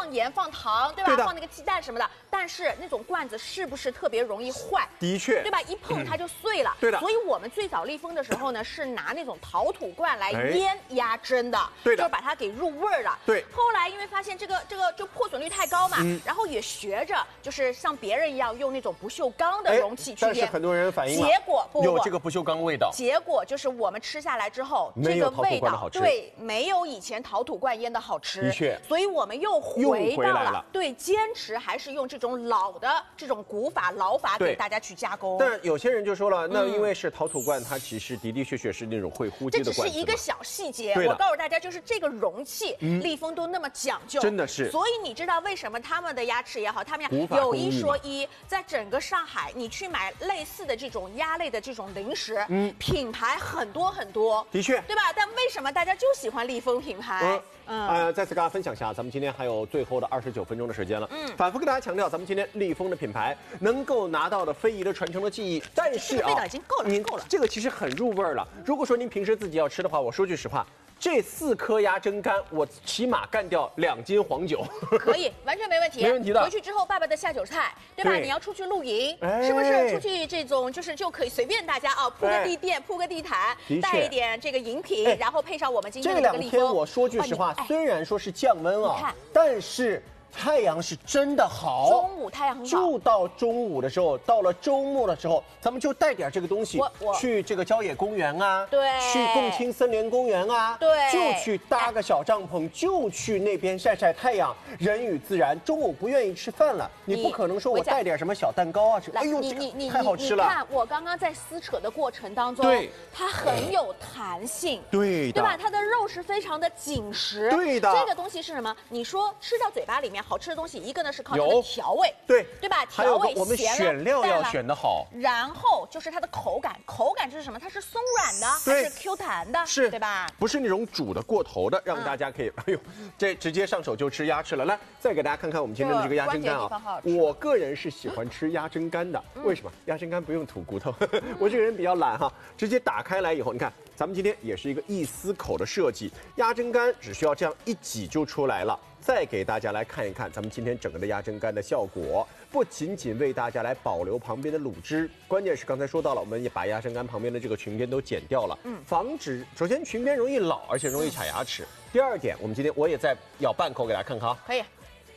放盐、放糖，对吧？ 对放那个鸡蛋什么的。但是那种罐子是不是特别容易坏？ 的确， 对吧？一碰它就碎了。 对的。 所以我们最早立丰的时候呢，是拿那种陶土罐来腌鸭胗的， 对的， 就是把它给入味儿了。 对。 后来因为发现这个就破损率太高嘛，然后也学着就是像别人一样用那种不锈钢的容器去腌。 但是很多人反映结果有这个不锈钢味道。 结果就是我们吃下来之后，这个味道对没有以前陶土罐腌的好吃。 的确。 所以我们又回到了对，坚持还是用这种老的这种古法老法给大家去加工。 但有些人就说了，那因为是陶土罐，它其实的确是那种会呼吸的罐子。 这只是一个小细节，我告诉大家，就是这个容器，立丰都那么讲究， 真的是。 所以你知道为什么他们的鸭翅也好，他们有一说一，在整个上海，你去买类似的这种鸭类的这种零食，品牌很多很多， 的确， 对吧？但为什么大家就喜欢立丰品牌？ 再次跟大家分享一下，咱们今天还有最后的29分钟的时间了。反复跟大家强调，咱们今天立丰的品牌能够拿到的非遗的传承的技艺，但是味道已经够了， 这个其实很入味了。如果说您平时自己要吃的话，我说句实话。这4颗鸭胗肝，我起码干掉2斤黄酒， 可以，完全没问题， 没问题的。 回去之后，爸爸的下酒菜，对吧？你要出去露营，是不是？出去这种就可以随便大家啊，铺个地垫，铺个地毯，带一点这个饮品，然后配上我们今天的这个立丰。 这2天我说句实话，虽然说是降温啊，但是。太阳是真的好， 中午太阳很好。 就到中午的时候，到了周末的时候，咱们就带点这个东西去这个郊野公园啊， 对， 去共青森林公园啊， 对， 就去搭个小帐篷，就去那边晒晒太阳，人与自然。中午不愿意吃饭了，你不可能说我带点什么小蛋糕啊，哎呦， 你太好吃了。 你看我刚刚在撕扯的过程当中， 对， 它很有弹性， 对吧？它的肉是非常的紧实， 对的。 这个东西是什么？你说吃到嘴巴里面好吃的东西，一个呢是靠它的调味， 对吧？调味我们选料要选得好， 然后就是它的口感，口感就是什么？它是松软的，还是 Q 弹的， 是对吧？ 不是那种煮的过头的，让大家可以，哎呦，这直接上手就吃鸭翅了。来，再给大家看看我们今天的这个鸭胗肝啊。我个人是喜欢吃鸭胗肝的，为什么？鸭胗肝不用吐骨头，我这个人比较懒哈，直接打开来以后，你看，咱们今天也是一个1丝口的设计，鸭胗肝只需要这样一挤就出来了。再给大家来看一看咱们今天整个的鸭胗肝的效果，不仅仅为大家来保留旁边的卤汁，关键是刚才说到了，我们也把鸭胗肝旁边的这个裙边都剪掉了，防止首先裙边容易老，而且容易卡牙齿。第二点，我们今天我也再咬半口给大家看看啊， 可以。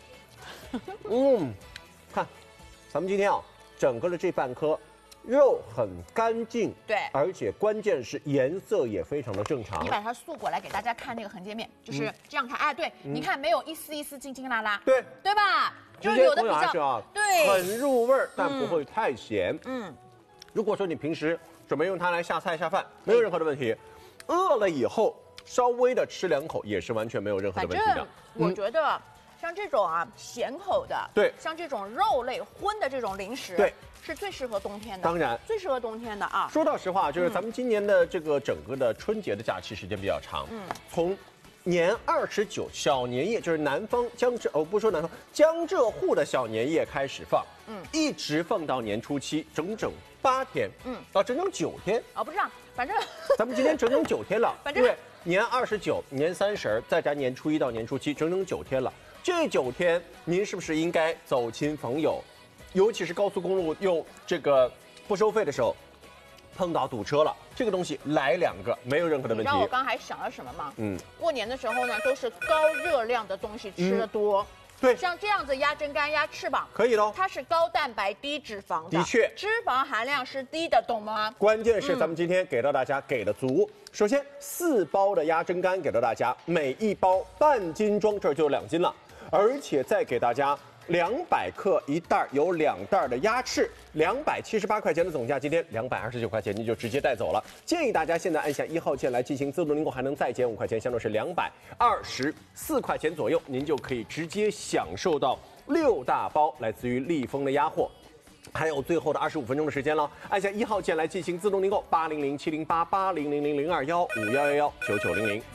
看，咱们今天啊，整个的这半颗。肉很干净， 对， 而且关键是颜色也非常的正常。 你把它竖过来给大家看那个横截面，就是这样看，哎，对，你看没有一丝一丝筋筋拉拉， 对吧？就是有的比较对， 很入味儿，但不会太咸。如果说你平时准备用它来下菜下饭，没有任何的问题。饿了以后稍微的吃2口也是完全没有任何的问题的。 我觉得像这种啊咸口的， 对， 像这种肉类荤的这种零食， 对。 是最适合冬天的， 当然最适合冬天的啊。 说到实话，就是咱们今年的这个整个的春节的假期时间比较长，从年29小年夜，就是南方江浙不说南方江浙沪的小年夜开始放，一直放到年初7，整整8天，整整9天啊，不是啊，反正咱们今天整整9天了， 反正对，年29、年30，再加年初1到年初7，整整9天了。这9天，您是不是应该走亲访友？尤其是高速公路又这个不收费的时候，碰到堵车了，这个东西来2个没有任何的问题。 你知道我刚还想了什么吗？过年的时候呢，都是高热量的东西吃的多。 对， 像这样子鸭胗肝、鸭翅膀可以喽， 它是高蛋白低脂肪的， 的确， 脂肪含量是低的，懂吗？ 关键是咱们今天给到大家给的足。首先4包的鸭胗肝给到大家，每1包半斤装，这就2斤了，而且再给大家。200克1袋，有2袋的鸭翅，278块钱的总价，今天229块钱您就直接带走了。建议大家现在按下1号键来进行自动订购，还能再减5块钱，相当是224块钱左右，您就可以直接享受到6大包来自于立丰的鸭货。还有最后的25分钟的时间了，按下1号键来进行自动订购，80070880000021511199900。